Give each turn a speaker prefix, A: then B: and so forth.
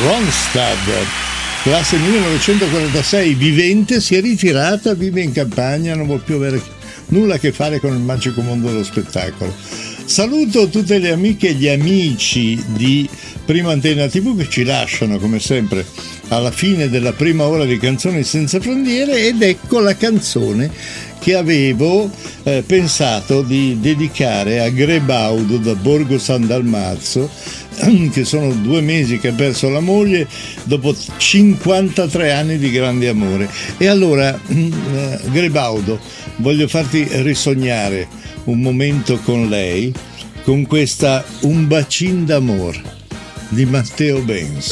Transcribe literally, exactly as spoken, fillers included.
A: Ronstadt, classe millenovecentoquarantasei, vivente, si è ritirata, vive in campagna, non vuol più avere nulla a che fare con il magico mondo dello spettacolo. Saluto tutte le amiche e gli amici di Prima Antenna tivù che ci lasciano come sempre alla fine della prima ora di Canzoni Senza Frontiere, ed ecco la canzone che avevo eh, pensato di dedicare a Grebaudo da Borgo San Dalmazzo, che sono due mesi che ha perso la moglie dopo cinquantatré anni di grande amore. E allora, eh, Grebaudo, voglio farti risognare un momento con lei, con questa Un bacin d'amor di Matteo Benz.